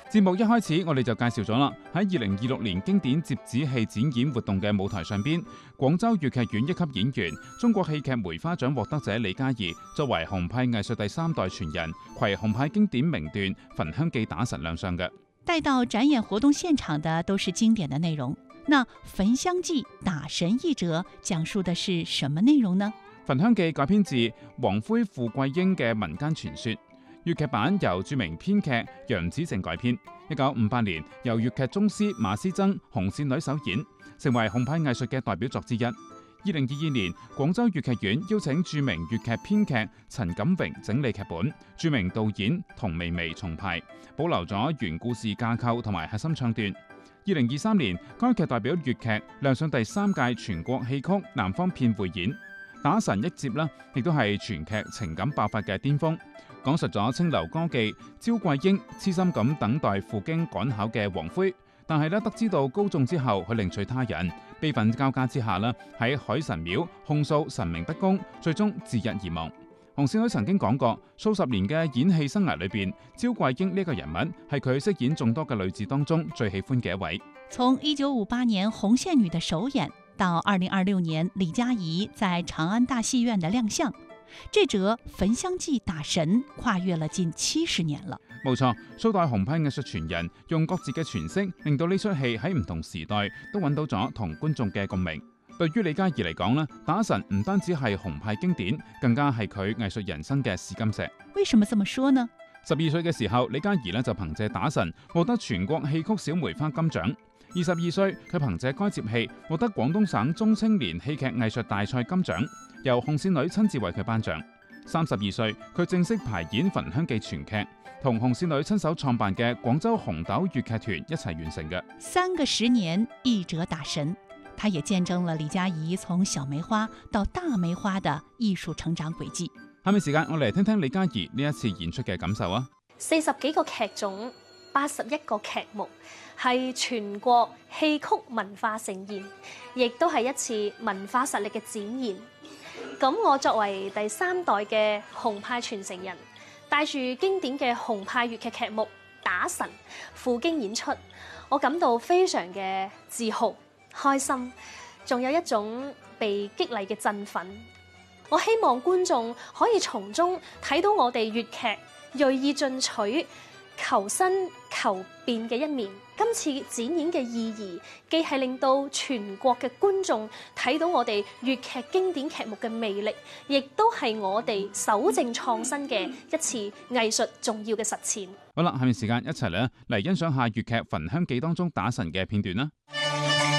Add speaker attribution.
Speaker 1: 節目一開始，我哋就介紹咗啦。喺2026年經典折子戲展演活動嘅舞台上邊，廣州粵劇院一級演員、中國戲劇梅花獎獲得者李嘉怡作為紅派藝術第3代傳人，攜紅派經典名段《焚香記》打神亮相嘅。
Speaker 2: 帶到展演活動現場的都是經典的內容。那《焚香記》打神一折講述的是什麼內容呢？
Speaker 1: 《焚香記》改編自王妃傅桂英嘅民間傳說。粵劇版由著名編劇楊子靖改編，1958年由粵劇宗師馬師曾、紅線女首演，成為紅派藝術嘅代表作之一。2022年，廣州粵劇院邀請著名粵劇編劇陳錦榮整理劇本，著名導演童薇薇重排，保留咗原故事架構同埋核心唱段。2023年，該劇代表粵劇亮相第3屆全國戲曲南方片匯演，打神一折啦，亦都係全劇情感爆發嘅巔峰。講述咗清流歌妓招桂英痴心咁等待赴京趕考嘅王妃，但係得知到高中之後去另娶他人，悲憤交加之下喺海神廟控訴神明不公，最終自縊而亡。紅線女曾經講過，數十年嘅演戲生涯裏邊，招桂英呢個人物係佢飾演眾多嘅女子當中最喜歡嘅一位。
Speaker 2: 從1958年紅線女的首演到2026年李嘉怡在長安大戲院的亮相，這折《焚香記》打神跨越了近70年了。
Speaker 1: 冇錯，數代紅派藝術傳人用各自嘅詮釋，令到呢出戲喺唔同時代都揾到咗同觀眾嘅共鳴。對於李嘉怡嚟講，打神唔單止係紅派經典，更加係佢藝術人生嘅試金石。
Speaker 2: 為什麼這麼說呢
Speaker 1: ？12歲嘅時候，李嘉怡就憑借打神獲得全國戲曲小梅花金獎。22歲，佢憑借該摺戲獲得廣東省中青年戲劇藝術大賽金獎，由紅線女親自為佢頒獎。32歲，佢正式排演《焚香記》全劇，同紅線女親手創辦嘅廣州紅豆粵劇團一齊完成嘅。
Speaker 2: 3個10年一折打神，他也見證了李嘉怡從小梅花到大梅花的藝術成長軌跡。
Speaker 1: 下面時間我嚟聽聽李嘉怡呢一次演出嘅感受啊
Speaker 3: ！40幾個劇種，81個劇目，係全國戲曲文化盛宴，亦都係一次文化實力嘅展現。咁我作為第3代嘅紅派傳承人，帶住經典嘅紅派粵劇劇目《打神》赴京演出，我感到非常嘅自豪、開心，仲有一種被激勵嘅振奮。我希望觀眾可以從中睇到我哋粵劇銳意進取、求新求變嘅一面。今次展演嘅意義，既係令到全國嘅觀眾睇到我哋粵劇經典劇目嘅魅力，亦都係我哋守正創新嘅一次藝術重要嘅實踐。
Speaker 1: 好啦，下面時間一齊嚟欣賞下粵劇《焚香記》當中打神嘅片段啦。